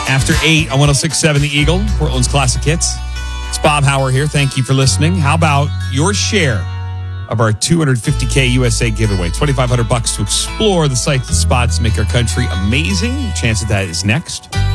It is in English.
After 8 on 106.7 The Eagle, Portland's Classic Hits. It's Bob Hauer here. Thank you for listening. How about your share of our $250K USA giveaway? $2,500 to explore the sights and spots to make our country amazing. The chance of that is next.